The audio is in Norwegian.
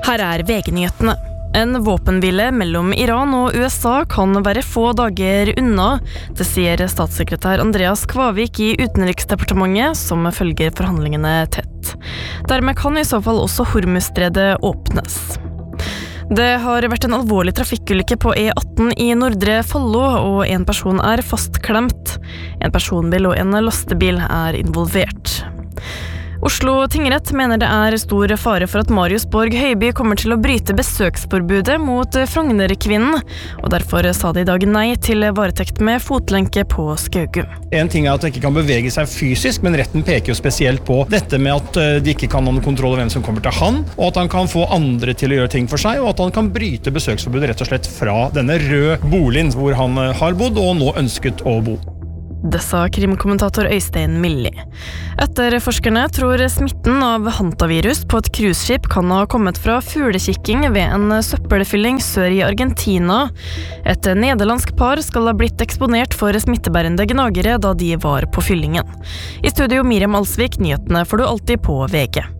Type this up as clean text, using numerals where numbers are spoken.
Her VG-nyhetene. En våpenhvile mellom Iran og USA kan være få dager unna, det sier statssekretær Andreas Kvavik i Utenriksdepartementet, som følger forhandlingene tett. Dermed kan i så fall også Hormuzstredet åpnes. Det har vært en alvorlig trafikkulykke på E18 i Nordre Follo, og en person fastklemt. En personbil og en lastebil involvert. Oslo tingrett mener det stor fare for at Marius Borg Høiby kommer til å bryte besøksforbudet mot Frogner-kvinnen, og derfor sa de i dag nei til varetekt med fotlenke på Skaugum. En ting at de ikke kan bevege seg fysisk, men retten peker jo spesielt på dette med at de ikke kan ha noen kontroll over hvem som kommer til han, og at han kan få andre til å gjøre ting for seg, og at han kan bryte besøksforbudet rett og slett fra denne røde boligen hvor han har bodd og nå ønsket å bo. Det sa krimkommentator Øystein Milli. Etterforskerne tror smitten av hantavirus på et cruiseskip kan ha kommet fra fuglekikking ved en søppelfylling sør i Argentina. Et nederlandsk par skal ha blitt eksponert for smittebærende gnagere da de var på fyllingen. I studio Miriam Alsvik, nyhetene får du alltid på VG.